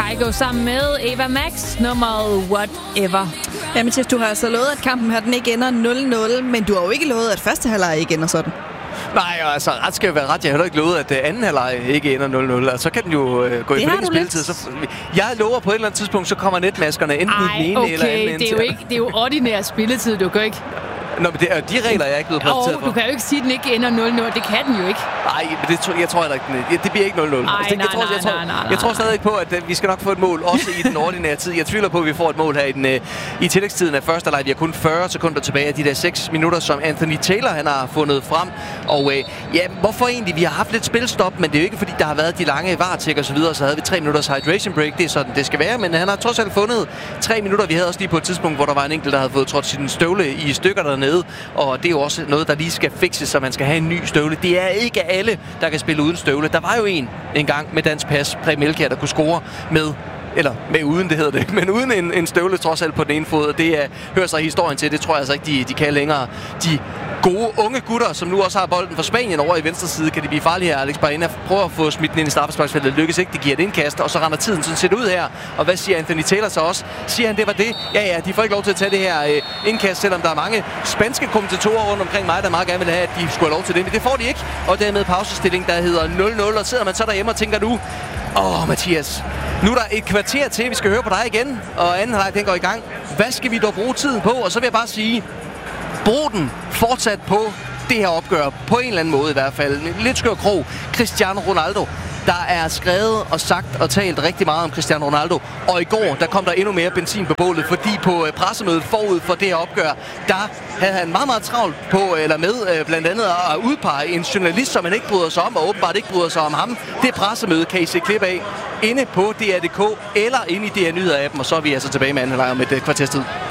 Kygo sammen med Eva Max, nummeret Whatever. Ja, Mathias, du har altså lovet, at kampen her den ikke ender 0-0, men du har jo ikke lovet, at første halvleg ikke ender sådan. Nej, altså ret skal være ret. Jeg har heller ikke lovet, at anden halvleg ikke ender 0-0. Altså, så kan den jo gå i forlænget spilletid. Så jeg lover på et eller andet tidspunkt, så kommer netmaskerne enten i den ene eller anden ende. Det er jo ordinær spilletid, du kan ikke... Nå, men de regler er jeg ikke blevet præsenteret for. Du kan jo ikke sige, at den ikke ender 0-0. Det kan den jo ikke. Nej, men jeg tror heller ikke, det bliver ikke 0-0. Jeg tror stadig på, at vi skal nok få et mål, også i den ordinære tid. Jeg tvivler på, at vi får et mål her i tillægstiden af første halvleg. Vi har kun 40 sekunder tilbage af de der 6 minutter, som Anthony Taylor han har fundet frem. Og hvorfor egentlig? Vi har haft lidt spilstop, men det er jo ikke, fordi der har været de lange varetjek og så videre. Så havde vi 3 minutters hydration break. Det er sådan, det skal være. Men han har trods alt fundet 3 minutter. Vi havde også lige på et tidspunkt, hvor der var en enkelt, der havde fået trådt sin støvle i stykker dernede. Og det er jo også noget, der lige skal fikses, så man skal have en ny støvle. Det er ikke alle, der kan spille uden støvle. Der var jo en gang med dansk pas, Preben Elkjær, der kunne score med uden, det hedder det, men uden en støvle trods alt på den ene fod, og det hører sig historien til. Det tror jeg altså ikke, de kan længere. De gode unge gutter, som nu også har bolden fra Spanien over i venstre side, kan de blive farlige her. Alex Baena prøver at få smidt den ind i straffesparksfeltet. Lykkes ikke, det giver et indkast, og så render tiden sådan set ud her. Og hvad siger Anthony Taylor så også? Siger han, det var det? Ja, de får ikke lov til at tage det her indkast, selvom der er mange spanske kommentatorer rundt omkring mig, der meget gerne vil have, at de skulle have lov til det. Men det får de ikke, og dermed pausestilling, der hedder 0-0, og sidder man så derhjemme og tænker nu, Mathias, nu er der et kvarter til, vi skal høre på dig igen, og anden halvleg den går i gang. Hvad skal vi dog bruge tiden på? Og så vil jeg bare sige, brug den fortsat på det her opgør, på en eller anden måde i hvert fald. Lidt skør krog. Cristiano Ronaldo. Der er skrevet og sagt og talt rigtig meget om Cristiano Ronaldo. Og i går, der kom der endnu mere benzin på bålet, fordi på pressemødet forud for det her opgør, der havde han meget, meget travlt med blandt andet at udpege en journalist, som han ikke bryder sig om, og åbenbart ikke bryder sig om ham. Det pressemøde kan I se klip af inde på DR.dk eller inde i DR Nyheder-appen, og så er vi altså tilbage med anden halvleg om et kvarters tid.